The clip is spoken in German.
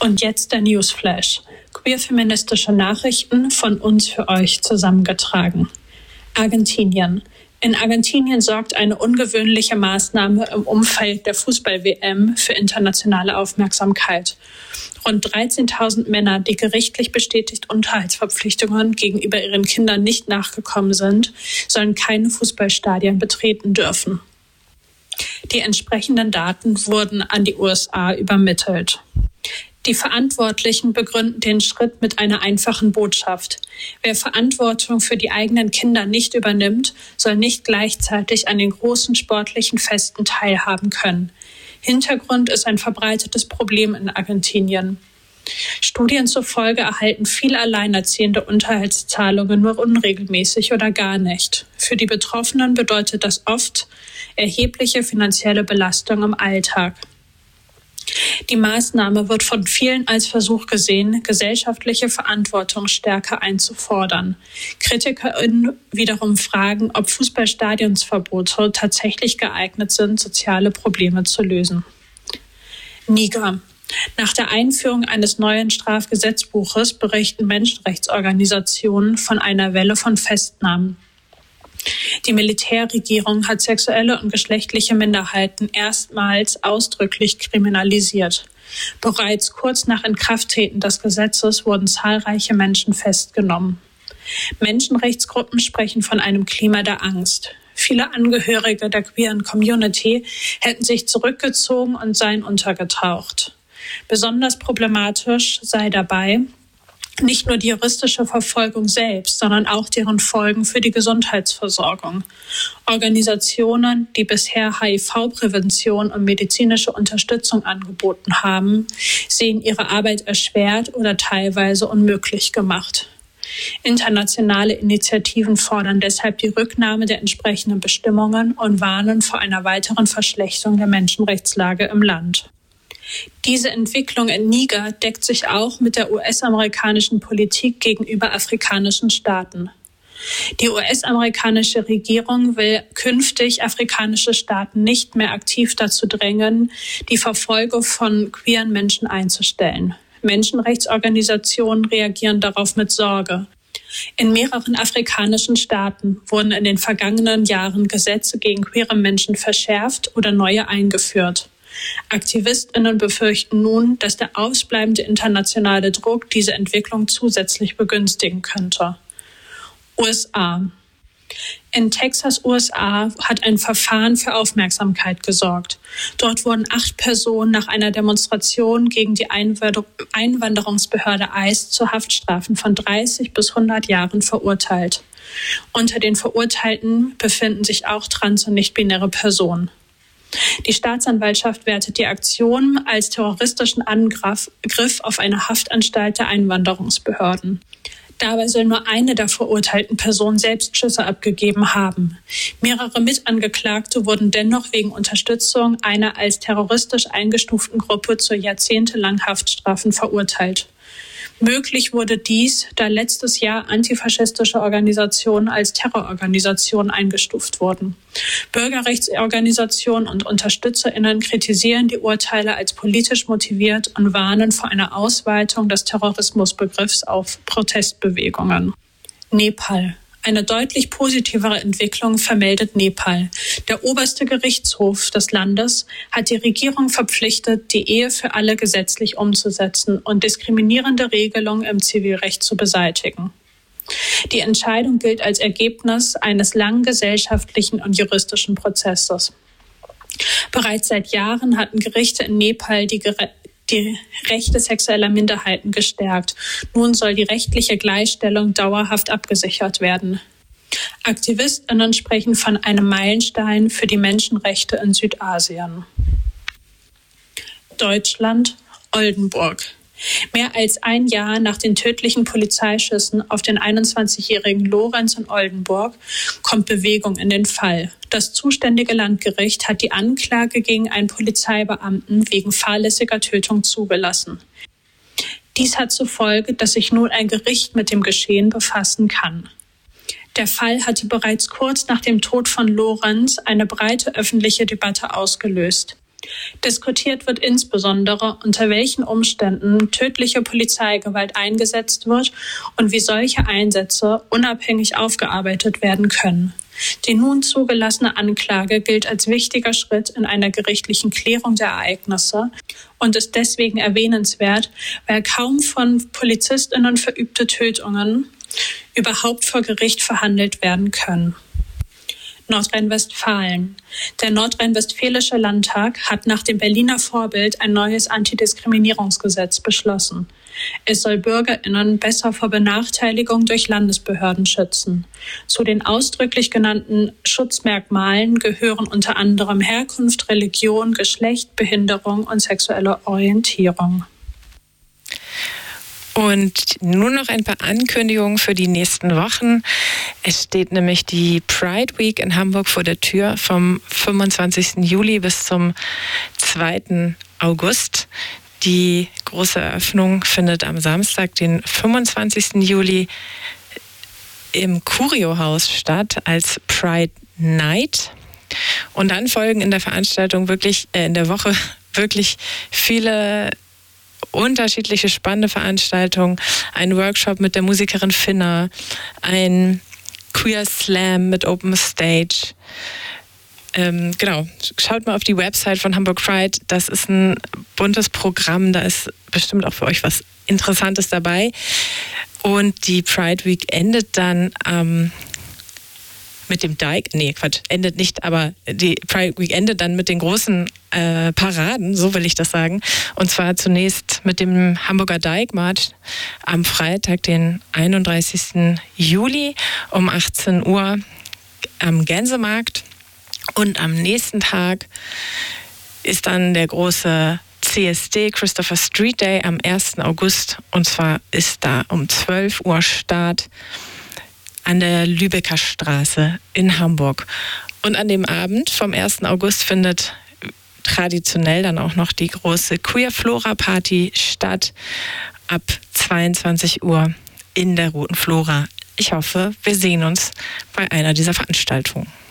Und jetzt der Newsflash. Queer-feministische Nachrichten von uns für euch zusammengetragen. Argentinien. In Argentinien sorgt eine ungewöhnliche Maßnahme im Umfeld der Fußball-WM für internationale Aufmerksamkeit. Rund 13.000 Männer, die gerichtlich bestätigt Unterhaltsverpflichtungen gegenüber ihren Kindern nicht nachgekommen sind, sollen keine Fußballstadien betreten dürfen. Die entsprechenden Daten wurden an die USA übermittelt. Die Verantwortlichen begründen den Schritt mit einer einfachen Botschaft. Wer Verantwortung für die eigenen Kinder nicht übernimmt, soll nicht gleichzeitig an den großen sportlichen Festen teilhaben können. Hintergrund ist ein verbreitetes Problem in Argentinien. Studien zufolge erhalten viele Alleinerziehende Unterhaltszahlungen nur unregelmäßig oder gar nicht. Für die Betroffenen bedeutet das oft erhebliche finanzielle Belastung im Alltag. Die Maßnahme wird von vielen als Versuch gesehen, gesellschaftliche Verantwortung stärker einzufordern. KritikerInnen wiederum fragen, ob Fußballstadionsverbote tatsächlich geeignet sind, soziale Probleme zu lösen. Niger. Nach der Einführung eines neuen Strafgesetzbuches berichten Menschenrechtsorganisationen von einer Welle von Festnahmen. Die Militärregierung hat sexuelle und geschlechtliche Minderheiten erstmals ausdrücklich kriminalisiert. Bereits kurz nach Inkrafttreten des Gesetzes wurden zahlreiche Menschen festgenommen. Menschenrechtsgruppen sprechen von einem Klima der Angst. Viele Angehörige der queeren Community hätten sich zurückgezogen und seien untergetaucht. Besonders problematisch sei dabei nicht nur die juristische Verfolgung selbst, sondern auch deren Folgen für die Gesundheitsversorgung. Organisationen, die bisher HIV-Prävention und medizinische Unterstützung angeboten haben, sehen ihre Arbeit erschwert oder teilweise unmöglich gemacht. Internationale Initiativen fordern deshalb die Rücknahme der entsprechenden Bestimmungen und warnen vor einer weiteren Verschlechterung der Menschenrechtslage im Land. Diese Entwicklung in Niger deckt sich auch mit der US-amerikanischen Politik gegenüber afrikanischen Staaten. Die US-amerikanische Regierung will künftig afrikanische Staaten nicht mehr aktiv dazu drängen, die Verfolgung von queeren Menschen einzustellen. Menschenrechtsorganisationen reagieren darauf mit Sorge. In mehreren afrikanischen Staaten wurden in den vergangenen Jahren Gesetze gegen queere Menschen verschärft oder neue eingeführt. AktivistInnen befürchten nun, dass der ausbleibende internationale Druck diese Entwicklung zusätzlich begünstigen könnte. USA. In Texas, USA, hat ein Verfahren für Aufmerksamkeit gesorgt. Dort wurden 8 Personen nach einer Demonstration gegen die Einwanderungsbehörde ICE zu Haftstrafen von 30 bis 100 Jahren verurteilt. Unter den Verurteilten befinden sich auch trans- und nicht-binäre Personen. Die Staatsanwaltschaft wertet die Aktion als terroristischen Angriff auf eine Haftanstalt der Einwanderungsbehörden. Dabei soll nur eine der verurteilten Personen selbst Schüsse abgegeben haben. Mehrere Mitangeklagte wurden dennoch wegen Unterstützung einer als terroristisch eingestuften Gruppe zu jahrzehntelangen Haftstrafen verurteilt. Möglich wurde dies, da letztes Jahr antifaschistische Organisationen als Terrororganisationen eingestuft wurden. Bürgerrechtsorganisationen und UnterstützerInnen kritisieren die Urteile als politisch motiviert und warnen vor einer Ausweitung des Terrorismusbegriffs auf Protestbewegungen. Nepal. Eine deutlich positivere Entwicklung vermeldet Nepal. Der oberste Gerichtshof des Landes hat die Regierung verpflichtet, die Ehe für alle gesetzlich umzusetzen und diskriminierende Regelungen im Zivilrecht zu beseitigen. Die Entscheidung gilt als Ergebnis eines langen gesellschaftlichen und juristischen Prozesses. Bereits seit Jahren hatten Gerichte in Nepal die Rechte sexueller Minderheiten gestärkt. Nun soll die rechtliche Gleichstellung dauerhaft abgesichert werden. AktivistInnen sprechen von einem Meilenstein für die Menschenrechte in Südasien. Deutschland, Oldenburg. Mehr als ein Jahr nach den tödlichen Polizeischüssen auf den 21-jährigen Lorenz in Oldenburg kommt Bewegung in den Fall. Das zuständige Landgericht hat die Anklage gegen einen Polizeibeamten wegen fahrlässiger Tötung zugelassen. Dies hat zur Folge, dass sich nun ein Gericht mit dem Geschehen befassen kann. Der Fall hatte bereits kurz nach dem Tod von Lorenz eine breite öffentliche Debatte ausgelöst. Diskutiert wird insbesondere, unter welchen Umständen tödliche Polizeigewalt eingesetzt wird und wie solche Einsätze unabhängig aufgearbeitet werden können. Die nun zugelassene Anklage gilt als wichtiger Schritt in einer gerichtlichen Klärung der Ereignisse und ist deswegen erwähnenswert, weil kaum von PolizistInnen verübte Tötungen überhaupt vor Gericht verhandelt werden können. Nordrhein-Westfalen. Der Nordrhein-Westfälische Landtag hat nach dem Berliner Vorbild ein neues Antidiskriminierungsgesetz beschlossen. Es soll BürgerInnen besser vor Benachteiligung durch Landesbehörden schützen. Zu den ausdrücklich genannten Schutzmerkmalen gehören unter anderem Herkunft, Religion, Geschlecht, Behinderung und sexuelle Orientierung. Und nur noch ein paar Ankündigungen für die nächsten Wochen. Es steht nämlich die Pride Week in Hamburg vor der Tür vom 25. Juli bis zum 2. August. Die große Eröffnung findet am Samstag, den 25. Juli im Curio-Haus statt als Pride Night. Und dann folgen in der Veranstaltung in der Woche wirklich viele unterschiedliche spannende Veranstaltungen, ein Workshop mit der Musikerin Finna, ein Queer Slam mit Open Stage. Genau, schaut mal auf die Website von Hamburg Pride, das ist ein buntes Programm, da ist bestimmt auch für euch was Interessantes dabei. Und die Pride Week endet dann mit dem endet nicht, aber die Pride Week endet dann mit den großen Paraden, so will ich das sagen. Und zwar zunächst mit dem Hamburger Dijkmarsch am Freitag, den 31. Juli um 18 Uhr am Gänsemarkt. Und am nächsten Tag ist dann der große CSD, Christopher Street Day, am 1. August. Und zwar ist da um 12 Uhr Start an der Lübecker Straße in Hamburg. Und an dem Abend vom 1. August findet traditionell dann auch noch die große Queer Flora Party statt ab 22 Uhr in der Roten Flora. Ich hoffe, wir sehen uns bei einer dieser Veranstaltungen.